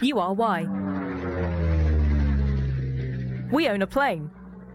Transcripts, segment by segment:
You are why. We own a plane.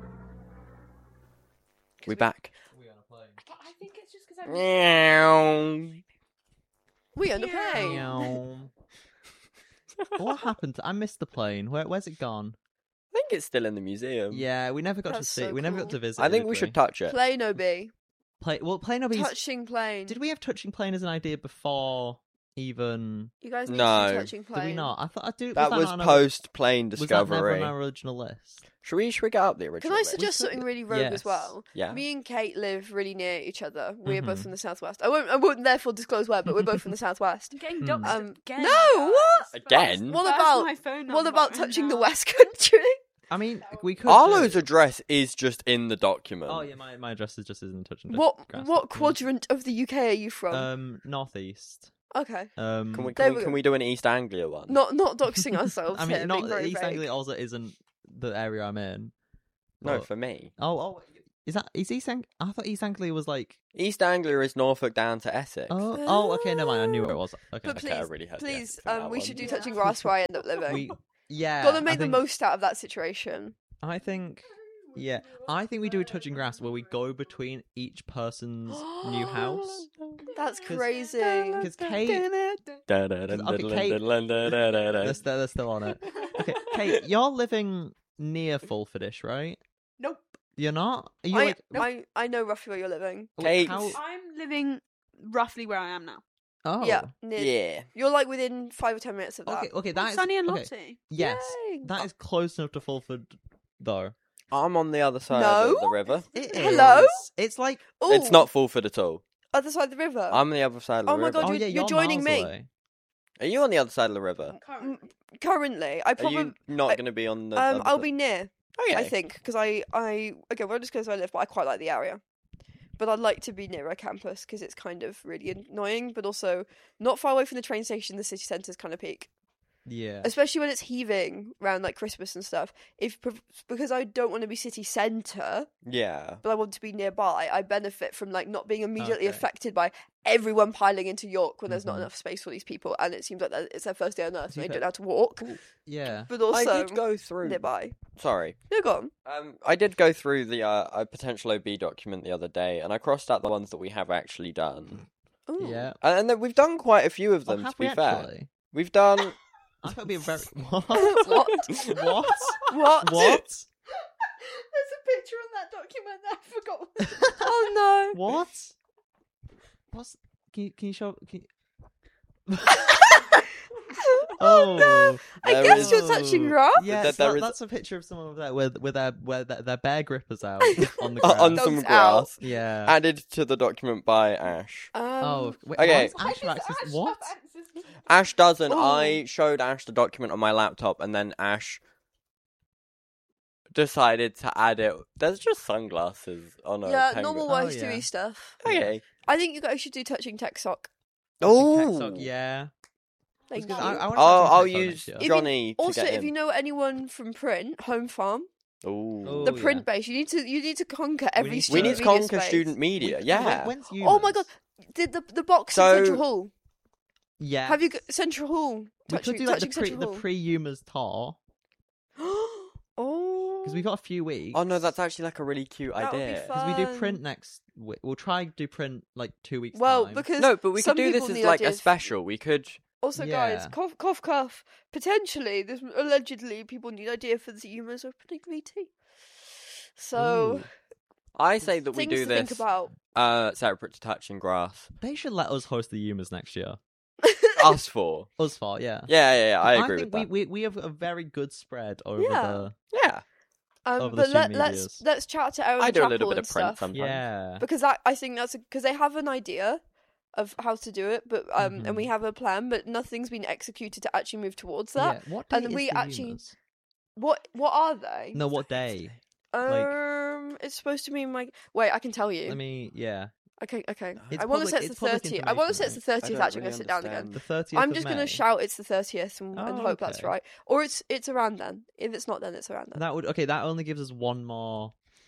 We back. I think it's just because Meow. We own a plane. Meow. What happened? I missed the plane. Where's it gone? I think it's still in the museum. Yeah, we never got to That's see. so We never got cool. to visit. I think did we should touch it. Plane OB. Plane OB's... Touching plane. Did we have touching plane as an idea before even? You guys need No. to do touching plane. Did we not? I thought I do. That was on our- post plane Was that never discovery. on our original list? Should we get up the original? Can I list? suggest something really rogue Yes. as well? Yeah. Me and Kate live really near each other. We're both Mhm. from the southwest. I won't therefore disclose where, but we're both from the southwest. I'm getting Hmm. doxed again. No, what? Again? What That's about my phone what number about right touching the now. West Country? I mean, we could. Arlo's do- address is just in the document. Oh yeah, my address is just isn't touching. What grass what document. quadrant of the UK are you from? Northeast. Okay, Can Can we, There can, we, we can go. we do an East Anglia one? not doxing ourselves. I here, mean, being not very East vague. Anglia also isn't the area I'm in. No, But- for me. Oh, is East Anglia? I thought East Anglia was like. East Anglia is Norfolk down to Essex. Okay, never mind. I knew where it was. Okay. But Okay, please, I really had to please, think that we one. should do Yeah. touching grass where I end up living. Yeah. Gotta I make the think- most out of that situation. I think. Yeah, I think we do a touching grass where we go between each person's new house. That's 'Cause- crazy. Because Kate, they're still on it. Okay, Kate, you're living near Fulfordish, right? Nope. You're not. Are you I know roughly where you're living. Kate. How... I'm living roughly where I am now. Oh, Yeah, near, Yeah. you're like within 5 or 10 minutes of that. Okay, that is Sunny and okay. Lottie. Yes, Yay. that is close enough to Fulford, though. I'm on the other side No. of the river. It Hello? is. It's like Ooh, It's not Fulford at all. other side of the river. I'm on the other side of the Oh my river. God, oh you're- yeah, you're joining miles me. away. Are you on the other side of the river? Currently, I Are probably you not going to be on the... I'll other be near. Okay. I think because I again, we're just because I live, but I quite like the area. But I'd like to be near a campus because it's kind of really annoying, but also not far away from the train station. The city centre's kind of peak, Yeah. especially when it's heaving around like Christmas and stuff. Because I don't want to be city centre, Yeah. but I want to be nearby. I benefit from like not being immediately Okay. affected by everyone piling into York when there's not Mhm. enough space for these people, and it seems like it's their first day on Earth and they Yeah. don't know how to walk. Yeah. But I also did go through... nearby. Sorry. No, go on. I did go through the potential OB document the other day, and I crossed out the ones that we have actually done. Ooh. Yeah. And then we've done quite a few of Oh, them, have to be we fair. actually? We've done... I thought it'd be a very what? What? What? What? What? There's a picture on that document that I forgot. Oh no. What? What's? Can you show? Oh, I There guess is- you're touching grass. yes, there is- that's a picture of someone over there with their bear grippers out on the on ground. some Dogs out. grass. Yeah. Added to the document by Ash. Oh, wait, Okay. why does Ash have access? What? Ash doesn't. Ooh. I showed Ash the document on my laptop, and then Ash decided to add it. There's just sunglasses on a Yeah, penguin. normal Oh, wives yeah. do stuff. Okay. I think you guys should do touching tech sock. Oh. Yeah. Thank you. Because I wanna I'll touch Tech Sock use next year. If you- Johnny to Also, get if in. you know anyone from print, Home Farm, Ooh. Oh, the yeah. print base, you need to conquer every need to- We student need to media conquer space. student media. Yeah. When's Oh my Humours? god, did the box So- in Central Hall? Yeah. Have you got Central Hall? We Touching, could do like touching the Central Hall. pre-Humours tour Oh, because we got a few weeks. Oh no, that's actually like a really cute That would be idea. fun. Because we do print next week. We'll try to do print like 2 weeks. well time. because No, but we some could do this people as need like a ideas. special. We could. Also, guys, Yeah. cough, cough, cough. Potentially, there's allegedly people need idea for the Humours opening VT. So Ooh. I say that we things do to think this about. separate to touching grass. They should let us host the Humours next year. Us four. Us four, yeah. Yeah. I agree think with that. we have a very good spread over Yeah. Yeah. over the But student let's medias. let's chat to Aaron I do a Chapel little bit and of print stuff. the. sometimes. Yeah. Because I think that's because they have an idea of how to do it, but and we have a plan, but nothing's been executed to actually move towards that. Yeah. What And date is we the actually- Humours? What are they? No, what day? It's supposed to be wait. I can tell you. Let me. Yeah. Okay. It's I want to public- say it's it's the public 30th. I want to say it's the information, 30th. right? Actually, I'm I gonna sit don't down really again. The 30th. I'm of just May. gonna shout it's the 30th and Oh, hope that's okay. right, or it's around then. If it's not, then it's around then. That would okay. That only gives us one more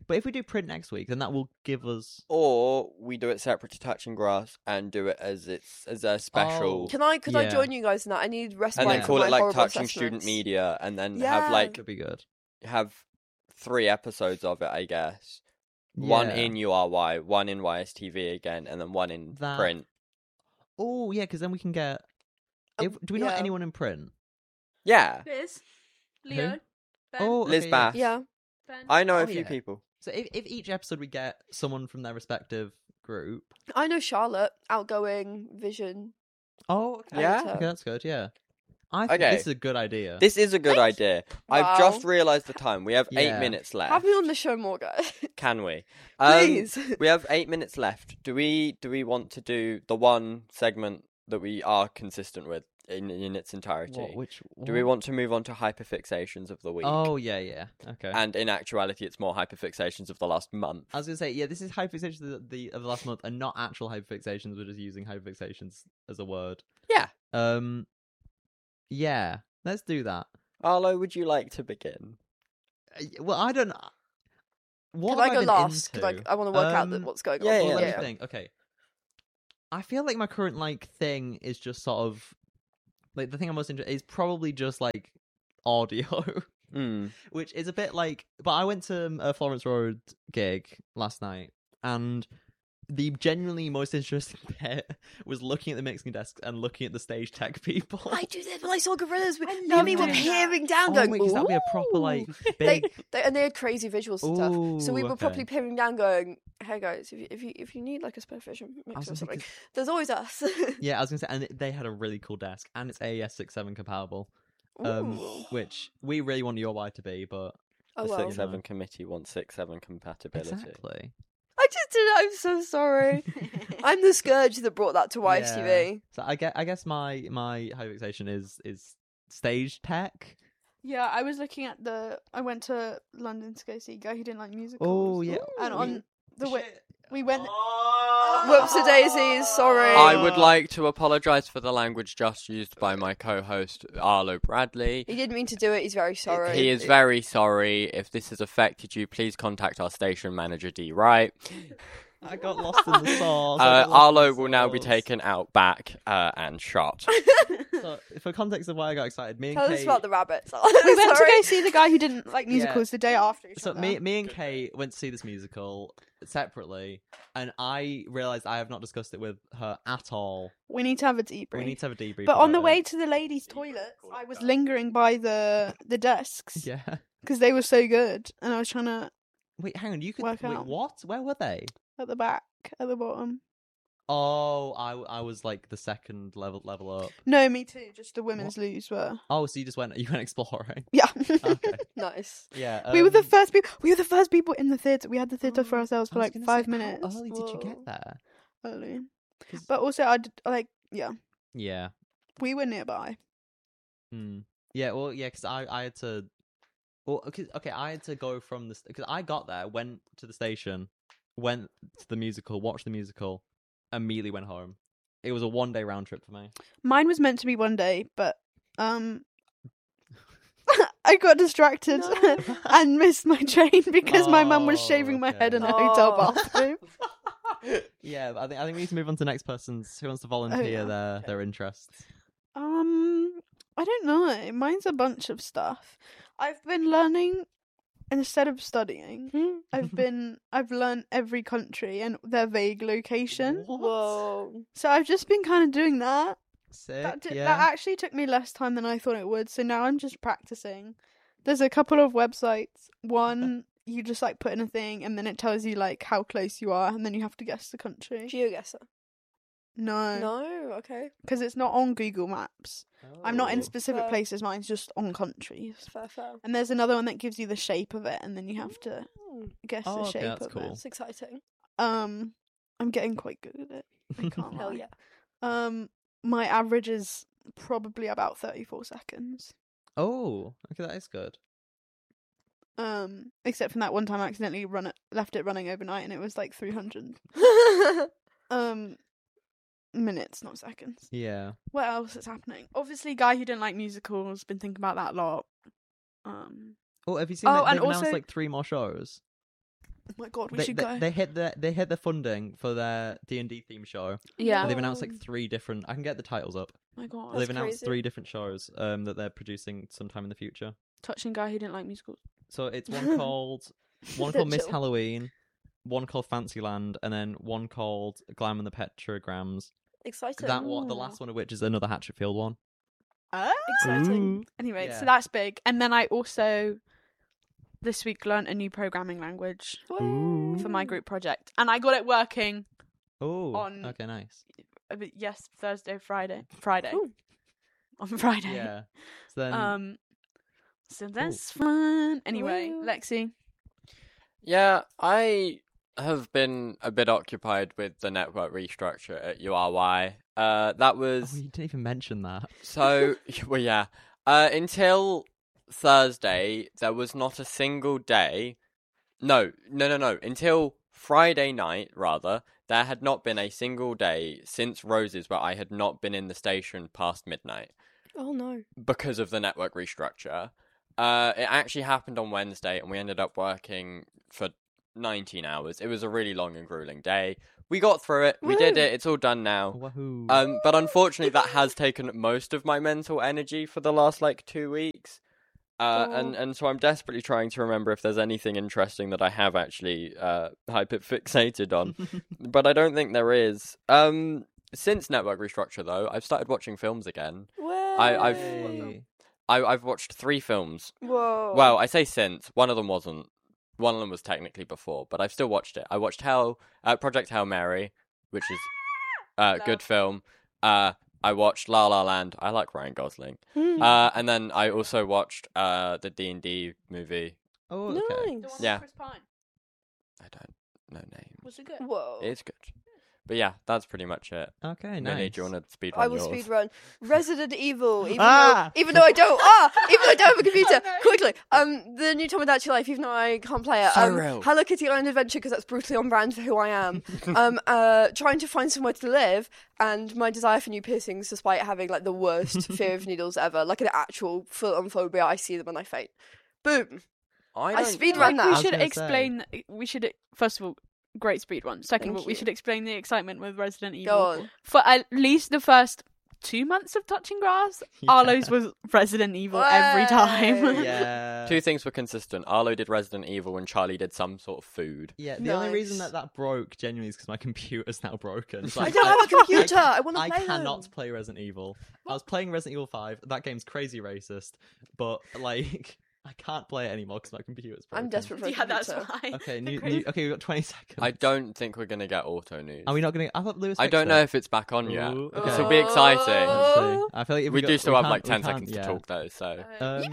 But if we do print next week, then that will give us. Or we do it separate to Touching Grass and do it as a special. Oh. Could I Yeah. join you guys in that? I need respite And then Yeah. call from it my like horrible Touching Student assessments. Media, and then Yeah. have like Could be good. have 3 episodes of it, I guess. One Yeah. in URY, one in YSTV again, and then one in That- print. Oh yeah, because then we can get. Do we know yeah. anyone in print? Yeah, Liz, Leo, Ben, Oh, Liz okay, Bass. Yeah. Ben. I know Oh, a few yeah. people. So if each episode we get someone from their respective group. I know Charlotte, outgoing Vision. Oh, okay. Yeah? Okay, that's good. Yeah. I think Okay. this is a good idea. This is a good idea. I've Wow. just realised the time. We have 8 Yeah. minutes left. Have me on the show more, guys. Can we? Please. We have 8 minutes left. Do we want to do the one segment that we are consistent with in its entirety? Do we want to move on to hyperfixations of the week? Oh yeah. Okay. And in actuality, it's more hyperfixations of the last month. I was gonna say, yeah, this is hyperfixations of the last month, and not actual hyperfixations. We're just using hyperfixations as a word. Yeah. Yeah. Let's do that. Arlo, would you like to begin? Well, I don't. What Could I have go been last? into? I want to work out what's going on. yeah, Well, yeah. let me think. Okay. I feel like my current thing is just sort of the thing I'm most interested is probably just audio, which is a bit But I went to a Florence Road gig last night, and the genuinely most interesting bit was looking at the mixing desk and looking at the stage tech people. I do this when I saw Gorillas. Me love and me were doing that. peering down, Oh, going, wait, 'cause that'd be a proper "Ooh." big. And they had crazy visuals and stuff. So we Ooh, were okay. properly peering down, going, "Hey guys, if you need a spare vision I mixer was or gonna say, something, 'cause- there's always us." Yeah, I was gonna say, and they had a really cool desk, and it's AES 6.7 compatible, Ooh. which we really want URY to be, but Oh The well. 6.7 committee wants 6.7 compatibility. exactly. I just did it. I'm so sorry. I'm the scourge that brought that to YSTV. So I guess my hyperfixation is stage tech. Yeah, I was looking at I went to London to go see Guy Who Didn't Like Musicals. Oh yeah, And on the way we went. Whoopsie daisies, sorry. I would like to apologise for the language just used by my co-host, Arlo Bradley. He didn't mean to do it. He's very sorry. He is very sorry. If this has affected you, please contact our station manager, D. Wright. I got lost in the sauce. Arlo will now be taken out back and shot. So, for context of why I got excited, me and Tell Kate. us about the rabbits. We went to Sorry. go see the Guy Who Didn't Like Musicals the day after. each So other. me and Kate went to see this musical separately, and I realised I have not discussed it with her at all. We need to have a debrief. We need to have a debrief. But on about the it. way to the ladies' toilets, I was lingering by the desks yeah. because they were so good, and I was trying to Wait, hang on. You could Work wait. out. What? Where were they? at the back, at the bottom. Oh, I was the second level up. No, me too. Just the women's loos were. Oh, so you went exploring. Yeah. Okay. Nice. Yeah. We were the first people. We were the first people in the theatre. We had the theatre for ourselves I for was like gonna 5 say, minutes. How early did you Whoa. get there? Early. 'Cause- But also, yeah, Yeah. we were nearby. Yeah. Well, yeah, because I had to. Well, cause, okay, I had to go from the because I got there, went to the station, went to the musical, watched the musical, immediately went home. It was a 1-day round trip for me. Mine was meant to be one day, but I got distracted No. and missed my train because my mum was Oh, shaving my head in a okay. hotel Oh. bathroom. Yeah, but I think we need to move on to the next person's who wants to volunteer yeah. their interests. I don't know. Mine's a bunch of stuff. I've been learning instead of studying. I've learned every country and their vague location. Whoa. So I've just been kind of doing that. Sick. That yeah. actually took me less time than I thought it would. So now I'm just practicing. There's a couple of websites. One, you just put in a thing and then it tells you how close you are and then you have to guess the country. GeoGuessr. No, No. Okay. because it's not on Google Maps. I'm not in Oh. specific Fair. places. Mine's just on countries. Fair. And there's another one that gives you the shape of it, and then you have to guess Oh, the okay, shape that's of cool. It's exciting. it. I'm getting quite good at it. I can't Hell lie. yeah. My average is probably about 34 seconds. Oh, okay, that is good. Except from that one time I accidentally left it running overnight, and it was 300 minutes, not seconds. Yeah. What else is happening? Obviously, Guy Who Didn't Like Musicals. Been thinking about that a lot. Oh, have you seen Oh, that and they've announced also- 3 more shows? Oh my god, we should go. They hit the funding for their D&D theme show. Yeah. They've announced like 3 different. I can get the titles up. Oh my god. They've announced crazy. 3 different shows that they're producing sometime in the future. Touching guy who didn't like musicals. So it's one called Miss Halloween, one called Fantasyland, and then one called Glam and the Petrograms. Exciting. The last one of which is another Hatchetfield one. Exciting. Anyway, Yeah. so that's big. And then I also this week learnt a new programming language for my group project, and I got it working. Okay, nice. Yes, Friday. Ooh. On Friday. Yeah. So then, So that's fun. Anyway, Woo. Lexi. Yeah, I have been a bit occupied with the network restructure at URY. That was you didn't even mention that. so. Well, yeah. Until Thursday, there was not a single day. No. Until Friday night, rather, there had not been a single day since Roses where I had not been in the station past midnight. Oh no. Because of the network restructure. It actually happened on Wednesday, and we ended up working for 19 hours. It was a really long and grueling day. We got through it. We did it. It's all done now. Wahoo. But unfortunately, that has taken most of my mental energy for the last 2 weeks. And so I'm desperately trying to remember if there's anything interesting that I have actually hyperfixated on. But I don't think there is. Since network restructure, though, I've started watching films again. I've watched 3 films. Whoa. Well, I say since. One of them wasn't. One of them was technically before, but I've still watched it. I watched Project Hail Mary, which is a good film. I watched La La Land. I like Ryan Gosling. And then I also watched the D&D movie. Oh, okay. Nice. Yeah. Chris Pine. I don't know names. Was it good? Whoa. It's good. But yeah, that's pretty much it. Okay, nice. Millie, do you want to speed I run will yours? speed run Resident Evil, even though I don't. Even though I don't have a computer. Quickly, the new Tomodachi Life, even though I can't play it. So real. Hello Kitty Island Adventure, because that's brutally on brand for who I am. Trying to find somewhere to live, and my desire for new piercings, despite having the worst fear of needles ever, an actual full-on phobia. I see them and I faint. Boom. I speed run that. We was should gonna explain. We should first of all. Great speed run. Second of all, we you. should explain the excitement with Resident Evil. Go on. For at least the first 2 months of Touching Grass, Arlo's was Resident Evil every time. Yeah. 2 things were consistent. Arlo did Resident Evil and Charlie did some sort of food. Yeah, the only reason that broke genuinely is because my computer's now broken. So I don't have a computer. I want to play I cannot them. play Resident Evil. I was playing Resident Evil 5. That game's crazy racist, but I can't play it anymore because my computer's broken. I'm desperate for a Yeah, that's computer. why. Okay, okay, we've got 20 seconds. I don't think we're going to get auto news. Are we not going to... I thought Lewis I fixed don't know it. if it's back on yet. Ooh, This okay. will be exciting. Let's see. I feel like if We do still have 10 can't- seconds yeah. to talk though, so...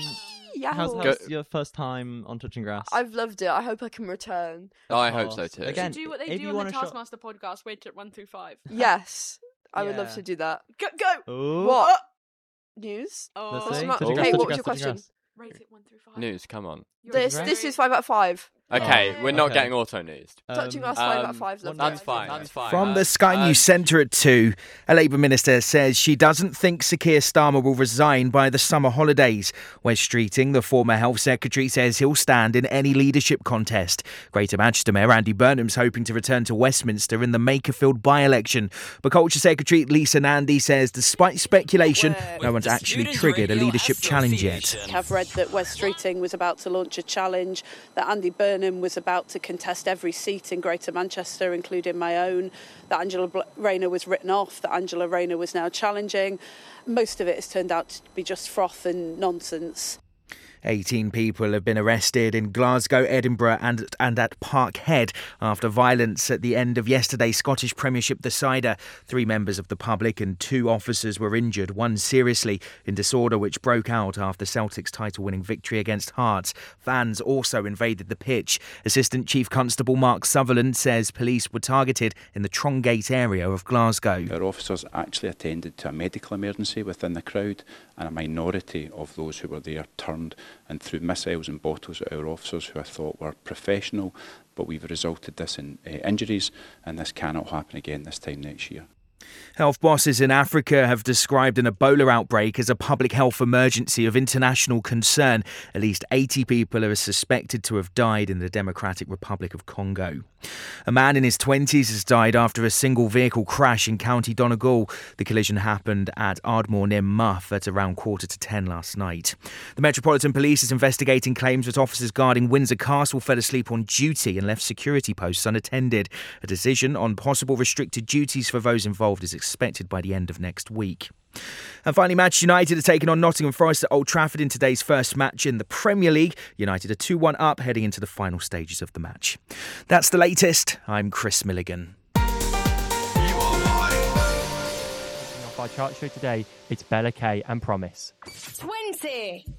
How's Go- your first time on Touching Grass? I've loved it. I hope I can return. I hope so too. Again, do what they if do you on the wanna show- Taskmaster podcast, rate it 1 through 5. Yes, I would love Yeah. to do that. Go! Ooh. What? News? Oh, Let's What's see. my- Touching Hey, Grass, what Touching was your Grass, Touching question? Grass. Rate it 1 through 5. News, come on. This is 5 out of 5. Okay, Oh. we're not Okay. getting auto news. Touching Grass 5 out of 5. one Love That's it. fine, that's fine. From the Sky News Centre at 2, a Labour minister says she doesn't think Sir Keir Starmer will resign by the summer holidays. Wes Streeting, the former Health Secretary, says he'll stand in any leadership contest. Greater Manchester Mayor Andy Burnham's hoping to return to Westminster in the Makerfield by-election. But Culture Secretary Lisa Nandy says despite speculation, no one's actually triggered a leadership challenge yet. I've read that Wes Streeting was about to launch a challenge, that Andy Burnham was about to contest every seat in Greater Manchester, including my own, that Angela Rayner was written off, that Angela Rayner was now challenging. Most of it has turned out to be just froth and nonsense. 18 people have been arrested in Glasgow, Edinburgh and at Parkhead after violence at the end of yesterday's Scottish Premiership decider. 3 members of the public and 2 officers were injured, one seriously, in disorder which broke out after Celtic's title-winning victory against Hearts. Fans also invaded the pitch. Assistant Chief Constable Mark Sutherland says police were targeted in the Trongate area of Glasgow. Our officers actually attended to a medical emergency within the crowd, and a minority of those who were there turned and threw missiles and bottles at our officers, who I thought were professional, but we've resulted this in injuries, and this cannot happen again this time next year. Health bosses in Africa have described an Ebola outbreak as a public health emergency of international concern. At least 80 people are suspected to have died in the Democratic Republic of Congo. A man in his 20s has died after a single vehicle crash in County Donegal. The collision happened at Ardmore near Muff at around 9:45 last night. The Metropolitan Police is investigating claims that officers guarding Windsor Castle fell asleep on duty and left security posts unattended. A decision on possible restricted duties for those involved is expected by the end of next week. And finally, Manchester United are taking on Nottingham Forest at Old Trafford in today's first match in the Premier League. United are 2-1 up heading into the final stages of the match. That's the latest. I'm Chris Milligan. Off our chart show today, it's Bella Kay and Promise. 20.